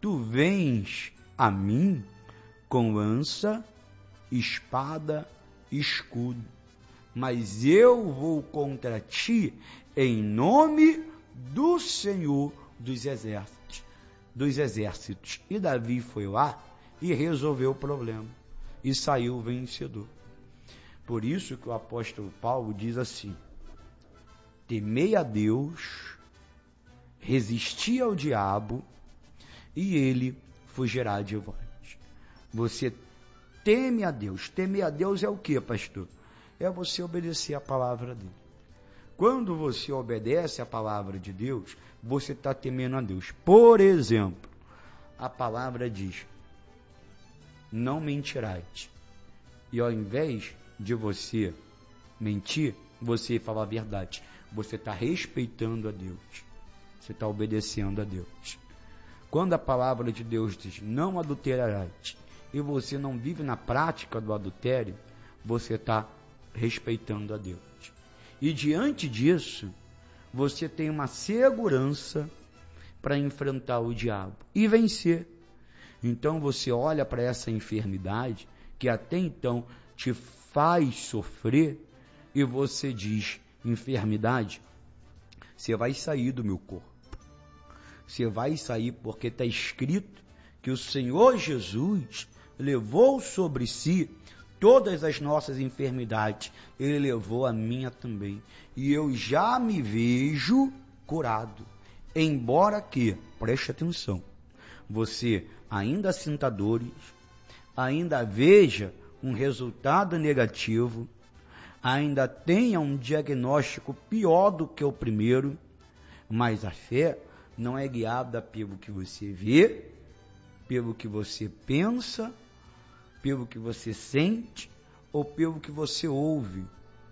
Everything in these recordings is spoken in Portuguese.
tu vens a mim com lança, espada, escudo, mas eu vou contra ti em nome do Senhor dos exércitos. E Davi foi lá e resolveu o problema e saiu vencedor. Por isso que o apóstolo Paulo diz assim: temei a Deus, resisti ao diabo e ele fugirá de vós. Você teme a Deus. Temer a Deus é o que, pastor? É você obedecer a palavra dele. Quando você obedece a palavra de Deus, você está temendo a Deus. Por exemplo, a palavra diz: não mentirás. E ao invés de você mentir, você fala a verdade. Você está respeitando a Deus. Você está obedecendo a Deus. Quando a palavra de Deus diz: não adulterarás, e você não vive na prática do adultério, você está respeitando a Deus. E diante disso, você tem uma segurança para enfrentar o diabo e vencer. Então você olha para essa enfermidade que até então te faz sofrer e você diz: enfermidade, você vai sair do meu corpo. Você vai sair porque está escrito que o Senhor Jesus levou sobre si todas as nossas enfermidades. Ele levou a minha também. E eu já me vejo curado. Embora que, preste atenção, você ainda sinta dores, ainda veja um resultado negativo, ainda tenha um diagnóstico pior do que o primeiro, mas a fé não é guiada pelo que você vê, pelo que você pensa, pelo que você sente ou pelo que você ouve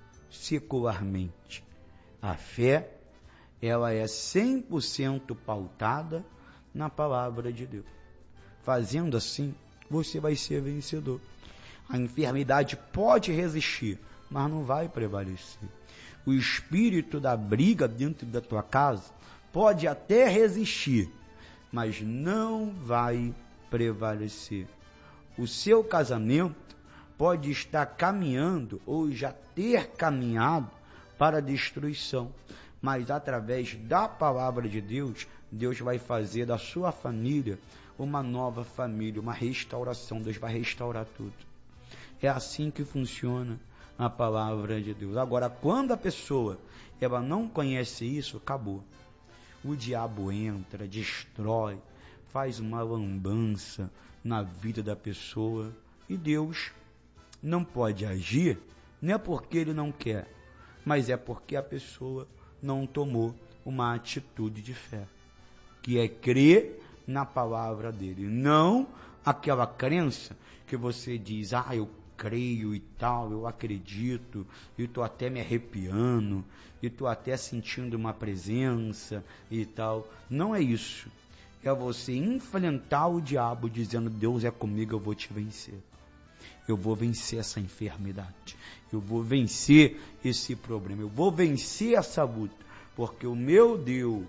secularmente. A fé, ela é 100% pautada na palavra de Deus. Fazendo assim, você vai ser vencedor. A enfermidade pode resistir, mas não vai prevalecer. O espírito da briga dentro da tua casa pode até resistir, mas não vai prevalecer. O seu casamento pode estar caminhando ou já ter caminhado para a destruição, mas através da palavra de Deus, Deus vai fazer da sua família uma nova família, uma restauração. Deus vai restaurar tudo. É assim que funciona a palavra de Deus. Agora, quando a pessoa ela não conhece isso, acabou. O diabo entra, destrói, faz uma lambança na vida da pessoa, e Deus não pode agir, não é porque ele não quer, mas é porque a pessoa não tomou uma atitude de fé, que é crer na palavra dele, não aquela crença que você diz: eu creio e tal, eu acredito, e estou até me arrepiando, e estou até sentindo uma presença e tal. Não é isso. É você enfrentar o diabo dizendo: Deus é comigo, eu vou te vencer. Eu vou vencer essa enfermidade. Eu vou vencer esse problema. Eu vou vencer essa luta. Porque o meu Deus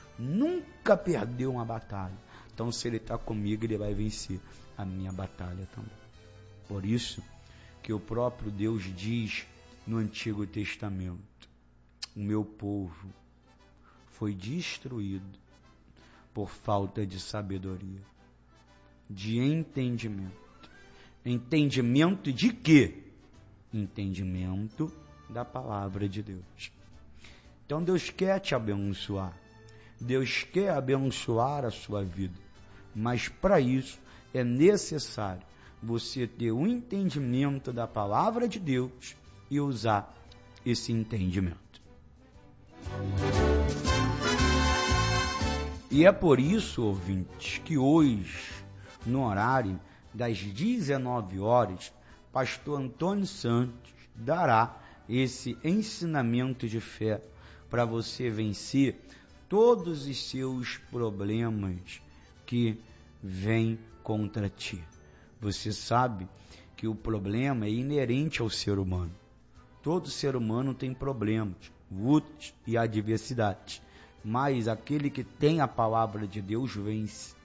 nunca perdeu uma batalha. Então, se Ele está comigo, Ele vai vencer a minha batalha também. Por isso que o próprio Deus diz no Antigo Testamento: o meu povo foi destruído por falta de sabedoria, de entendimento. Entendimento de quê? Entendimento da palavra de Deus. Então Deus quer te abençoar. Deus quer abençoar a sua vida. Mas para isso é necessário você ter um entendimento da palavra de Deus e usar esse entendimento. E é por isso, ouvintes, que hoje, no horário das 19 horas, pastor Antônio Santos dará esse ensinamento de fé para você vencer todos os seus problemas que vêm contra ti. Você sabe que o problema é inerente ao ser humano. Todo ser humano tem problemas, lutas e adversidades. Mas aquele que tem a palavra de Deus vence.